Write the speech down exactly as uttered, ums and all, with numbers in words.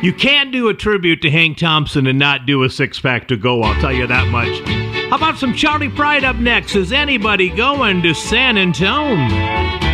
You can't do a tribute to Hank Thompson and not do a six-pack to go, I'll tell you that much. How about some Charlie Pride up next? Is anybody going to San Antone?